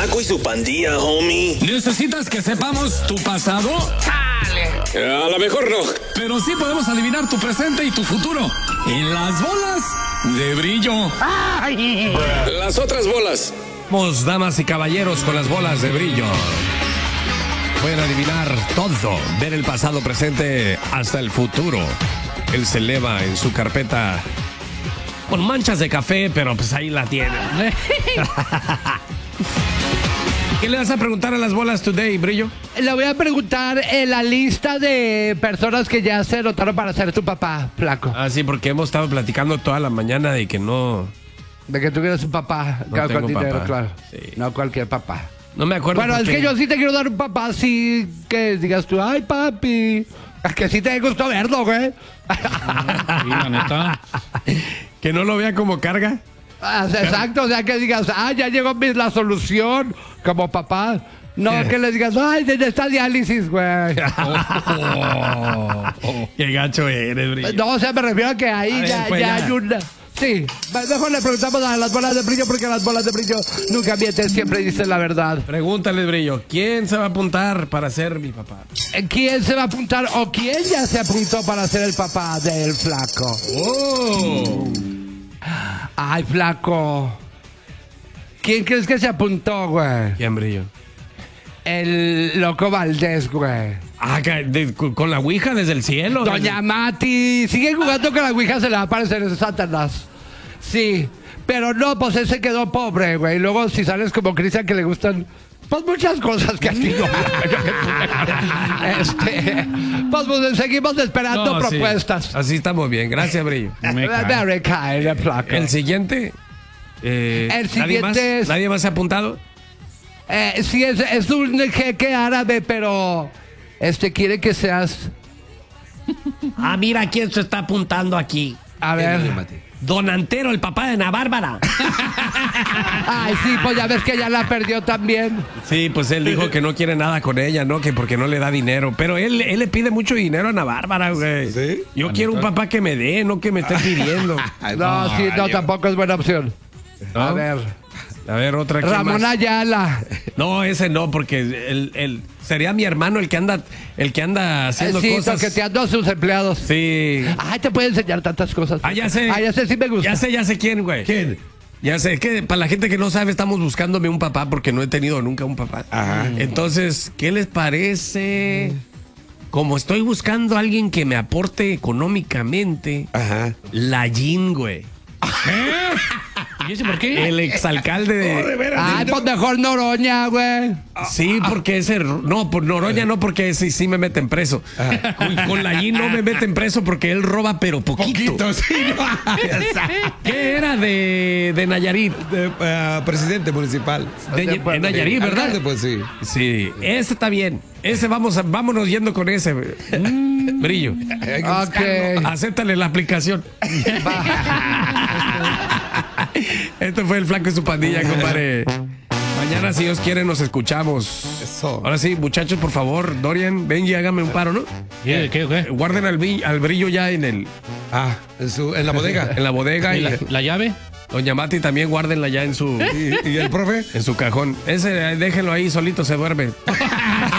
Flaco y su pandilla, homie. ¿Necesitas que sepamos tu pasado? A lo mejor no. Pero sí podemos adivinar tu presente y tu futuro. En las bolas de brillo. Las otras bolas. Vamos, damas y caballeros, con las bolas de brillo. Pueden adivinar todo, ver el pasado, presente, hasta el futuro. Él se eleva en su carpeta con manchas de café, pero pues ahí la tienen. ¿Qué le vas a preguntar a las bolas today, Brillo? Le voy a preguntar la lista de personas que ya se notaron para ser tu papá, Flaco. Ah, sí, porque hemos estado platicando toda la mañana de que no... De que tú quieres un papá, No claro, tengo con dinero, papá. claro. Sí. No cualquier papá. No me acuerdo. Bueno, es porque- que yo sí te quiero dar un papá así que digas tú, ay, papi. Es que sí te gustó verlo, güey. Sí, la neta. Que no lo vea como carga. Exacto, o sea, que digas, ya llegó la solución como papá. No, que le digas, ay, ya está diálisis, güey. Qué gacho eres, Brillo. No, o sea, me refiero a que ahí A ver, ya, pues, ya ya. hay una... Sí, mejor le preguntamos a las bolas de brillo porque las bolas de brillo nunca mienten, siempre dicen la verdad. Pregúntale, Brillo, ¿quién se va a apuntar para ser mi papá? ¿Quién se va a apuntar o quién ya se apuntó para ser el papá del Flaco? ¡Oh! Ay, Flaco. ¿Quién crees que se apuntó, güey? ¿Quién, Brillo? El loco Valdés, güey. Ah, con la ouija desde el cielo. Doña Mati, sigue jugando con la ouija, se le va a aparecer ese Satanás. Sí, pero no, pues él se quedó pobre, güey. Luego si sales como Cristian que le gustan, pues muchas cosas que a ti no. Pues seguimos esperando No, sí. propuestas. Así estamos bien. Gracias, Brillo. Me cae. Very kind, Flaco. El siguiente. El ¿nadie más? siguiente es- ¿Nadie más se ha apuntado? Sí, es un jeque árabe, pero quiere que seas... Ah, mira quién se está apuntando aquí. A ver. Don Antero, el papá de Ana Bárbara. Ay, sí, pues ya ves que ya la perdió también. Sí, pues él dijo que no quiere nada con ella, ¿no? Que porque no le da dinero. Pero él le pide mucho dinero a Ana Bárbara, güey. ¿Sí? Yo quiero un papá que me dé, no que me esté pidiendo. No, sí, no, tampoco es buena opción. ¿No? A ver. A ver, otra. ¿quién Ramón más? Ayala. No, ese no, porque él sería mi hermano el que anda haciendo Sí, cosas. toqueteando a sus empleados. Sí. Ay, te puede enseñar tantas cosas. Ah, ya sé. Ah, ya sé, sí me gusta. Ya sé quién, güey. ¿Quién? Ya sé, es que para la gente que no sabe, estamos buscándome un papá porque no he tenido nunca un papá. Ajá. Entonces, ¿qué les parece? Como estoy buscando a alguien que me aporte económicamente, Ajá. la Yin, güey. ¿Y ese por qué? El exalcalde de... Ay, pues mejor Noroña, güey. Sí, porque ese... No, por Noroña no, porque ese sí me meten preso. Con la Yin no me meten preso porque él roba, pero poquito. Poquito, sí. ¿Qué era de Nayarit? Presidente municipal. De Nayarit, ¿verdad? Alcalde, pues sí. Sí, ese está bien. Ese vámonos yendo con ese. Brillo. Hay que Ok. buscarlo. Acéptale la aplicación. Este fue el Flaco y su pandilla, compadre. Mañana, si Dios quiere, nos escuchamos. Eso. Ahora sí, muchachos, por favor, Dorian, Benji, hágame un paro, ¿no? ¿Qué? Guarden al Brillo ya en En la bodega. la bodega ¿Y y la llave? Doña Mati también guárdenla ya en su ¿Y el profe? cajón. Ese déjenlo ahí, solito se duerme.